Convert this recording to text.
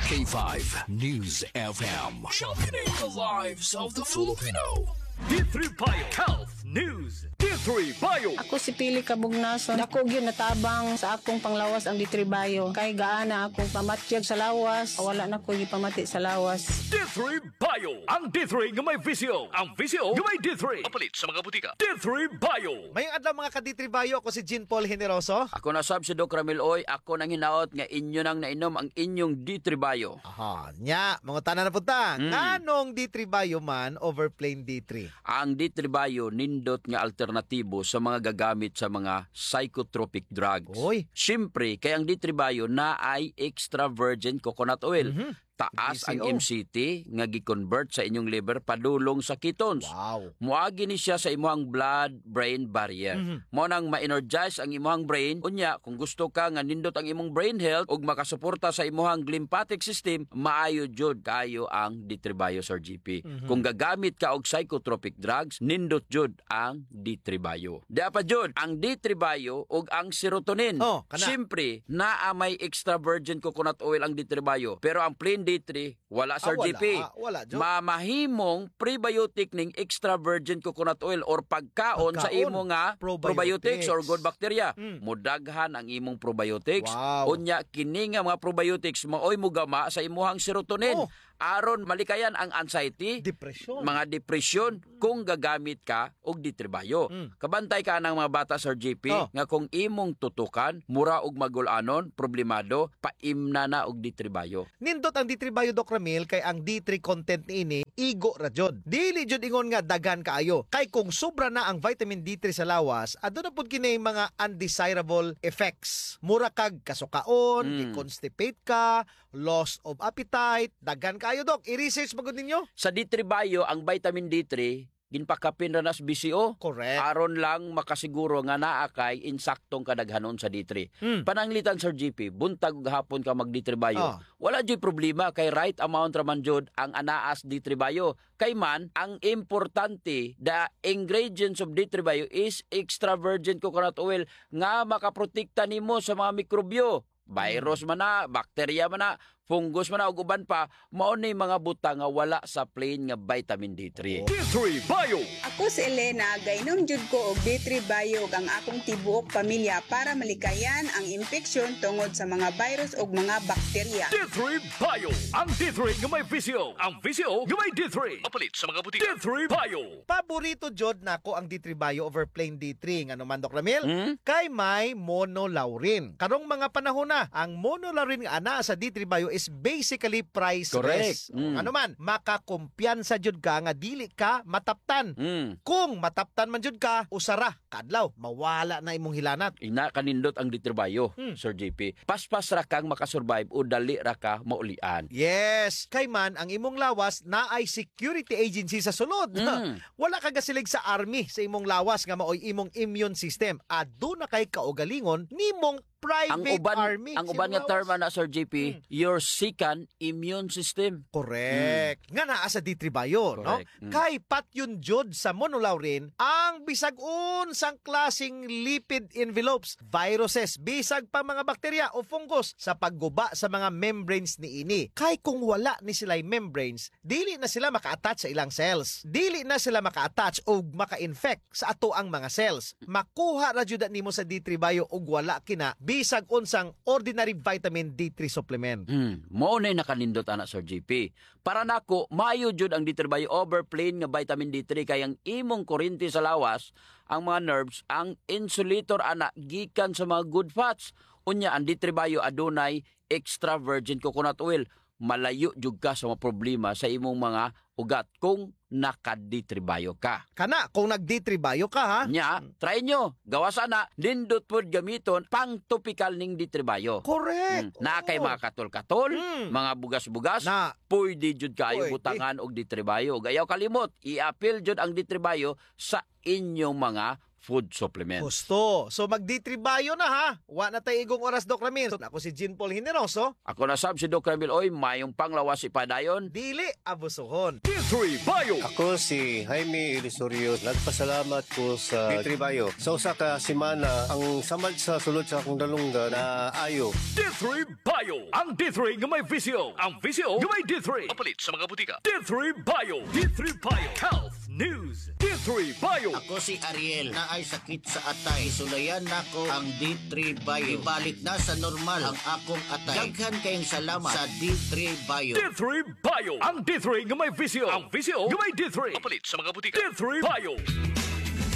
K5 News FM. Championing the lives of the Filipino. D3 Bio Health News. D3 Bio. Ako si Pili Kabugnason. Dako gyud natabang sa akong panglawas ang D3 Bio. Kay gaana akong pamatyag sa lawas. Wala na ko gipamati sa lawas. D3 Bio. Ang D3 nga may visyo. Ang visyo nga may D3. Mapalit sa mga butika. D3 Bio. Mayong adlaw mga ka-D3 Bio, ako si Jean Paul Generoso. Ako na sab si Doc Ramil Oy, ako nang hinaot nga inyo nang nainom ang inyong D3 Bio. Aha, nya, mga tanan na punta. Nganong D3 Bio man over plain D3? Ang D3 Bio nindot nga alternatibo sa mga gagamit sa mga psychotropic drugs. Oy. Siyempre, kay ang D3 Bio na ay extra virgin coconut oil. Taas ang PCO. MCT nga gi-convert sa inyong liver padulong sa ketones. Wow. Muagi ni siya sa imong blood-brain barrier. Mo nang ma-energize ang imong brain. Unya, kung gusto ka nga nindot ang imong brain health ug makasuporta sa imong lymphatic system, maayo jud kayo ang D3 Bio Sir GP. Kung gagamit ka og psychotropic drugs, nindot jud ang D3 Bio. Dapat jud ang D3 Bio ug ang serotonin. Oh, kana. Siyempre, naa may extra virgin coconut oil ang D3 Bio. Pero ang plain D3, wala Sir wala. GP. Wala, Jod. Mamahimong prebiotic ning extra virgin coconut oil or pagkaon sa imo nga probiotics or good bacteria. Mudaghan ang imong probiotics. Wow. Unya kini nga mga probiotics maoy mugama sa imuhang serotonin. Oh. Aron malikayan ang anxiety, Depression. mga depresyon kung gagamit ka og D3 Bio. Kabantay ka ng mga bata Sir GP Oh. nga kung imong tutukan mura og magulanon, problemado, paimna na og D3 Bio. Nindot ang D3 Bio Doc Ramil kay ang D3 content niini igo ra jud. Dili jud ingon nga daghan kaayo. Kay kung sobra na ang vitamin D3 sa lawas, aduna pud kini mga undesirable effects. Mura kag kasukaon, i-constipate ka, loss of appetite, daghan kaayo Doc. I-research magud ninyo. Sa D3 Bio, ang vitamin D3, ginpakapin ra nas BCO. Correct. Aron lang makasiguro nga naa kay insaktong kadaghanon sa D3. Pananglitan Sir GP, buntag ug hapon ka mag D3 Bio. Ah. Wala jud problema kay right amount ra man jud ang anaas D3 Bio. Kay man ang importante, the ingredients of D3 Bio is extra virgin coconut oil nga makaprotekta nimo sa mga mikrobyo. Virus man na, bakterya man na, fungus man na, ug uban pa, mao ni mga butang nga wala sa plain nga vitamin D3. D3 Bio. Ako si Elena, gainom jud ko og D3 Bio ug ang akong tibuok pamilya para malikayan ang infeksyon tungod sa mga virus ug mga bakterya. D3 Bio. Ang D3 nga may visyo. Ang visyo nga may D3. Mapalit sa mga butika. D3 Bio. Paborito jud nako ang D3 Bio over plain D3 nga naman Doc Ramil kay may monolaurin. Karong mga panahon na ang monolaurin nga ana sa D3 Bio is basically priceless. Correct. Ano man, makakumpiyansa jud ka nga dili ka mataptan. Kung mataptan man jud ka, usara kadlaw mawala na imong hilanat. Ina kanindot ang D3 Bio, Sir JP. Paspas ra kang makasurvive o dali ra ka maulian. Yes, kay man ang imong lawas na ay security agency sa sulod. Wala ka gasilig sa army sa imong lawas nga maoy imong immune system. Aduna kay kaugalingon nimong private army. Ang sa uban imong nga term lawas. na Sir JP, your second immune system. Correct. Nga naa sa D3 Bio, no? Correct. Kay patyon jud sa monolaurin ang bisag unsang klasing lipid envelopes, viruses, bisag pa mga bakterya o fungus sa pagguba sa mga membranes ni ini. Kay kung wala ni sila'y membranes, dili na sila maka-attach sa ilang cells. Dili na sila maka-attach o maka-infect sa ato ang mga cells. Makuha ra jud nimo sa D3 Bio og wala kina bisag unsang ordinary vitamin D3 supplement. Mao na nakanindot ana Sir JP. Para nako, maayo jud ang D3 Bio over plain nga vitamin D3 kay ang imong kuryente sa lawas, ang mga nerves, ang insulator ana gikan sa mga good fats. Unya ang D3 Bio adunay extra virgin coconut oil. Malayo jud ka sa mga problema sa imong mga ugat kung naka-D3 Bio ka. Kana kung nag-D3 Bio ka ha. Nya, try nyo. Gawas na, nindot po gamiton pang topical ning D3 Bio. Correct. Na kay mga katol-katol, mga bugas-bugas, Na. pwede jud kayo Pwede. butangan og D3 Bio. Gayaw kalimot, i-appeal jud ang D3 Bio sa inyong mga food supplements. Gusto. So mag D3 Bio na ha. Wa na tayo igong oras, Doc Ramil. So, ako si Jean Paul Hineroso. Ako na sab si Doc Ramil Oy, mayong panglawas ipadayon. Dili abusuhon. D3 Bio. Ako si Jaime Ilisorio. Nagpasalamat ko sa D3 Bio. Sa usa ka semana, ang samad sa sulod sa akong dalunggan na ayo. D3 Bio. Ang D3 nga may visyo. Ang visyo nga may D3. Papalit sa mga butika. D3 Bio. D3 Bio. Health News. D3 Bio. Ako si Ariel na ay sakit sa atay. Isulayan nako ang D3 Bio. Ibalik na sa normal ang akong atay. Daghan kayong salamat sa D3 Bio. D3 Bio. Ang D3 nga may visyo. Ang visyo nga may D3. Papalit sa mga butika. D3 Bio.